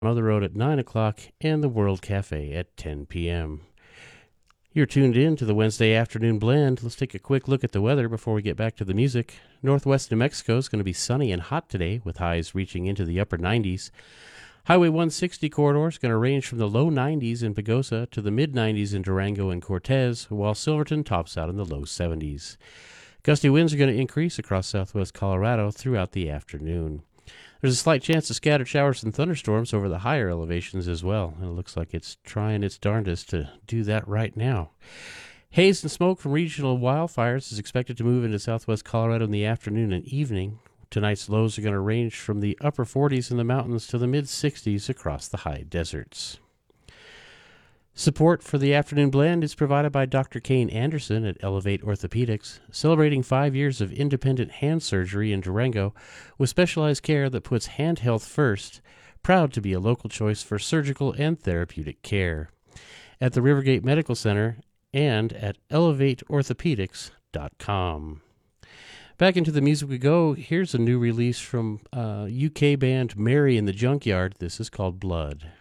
on the road at 9 o'clock, and the World Cafe at 10 p.m. You're tuned in to the Wednesday Afternoon Blend. Let's take a quick look at the weather before we get back to the music. Northwest New Mexico is going to be sunny and hot today, with highs reaching into the upper 90s. Highway 160 corridor is going to range from the low 90s in Pagosa to the mid 90s in Durango and Cortez, while Silverton tops out in the low 70s. Gusty winds are going to increase across southwest Colorado throughout the afternoon. There's a slight chance of scattered showers and thunderstorms over the higher elevations as well, and it looks like it's trying its darndest to do that right now. Haze and smoke from regional wildfires is expected to move into southwest Colorado in the afternoon and evening. Tonight's lows are going to range from the upper 40s in the mountains to the mid-60s across the high deserts. Support for the Afternoon Blend is provided by Dr. Kane Anderson at Elevate Orthopedics, celebrating 5 years of independent hand surgery in Durango with specialized care that puts hand health first, proud to be a local choice for surgical and therapeutic care. At the Rivergate Medical Center and at elevateorthopedics.com. Back into the music we go. Here's a new release from UK band Mary in the Junkyard. This is called Blood.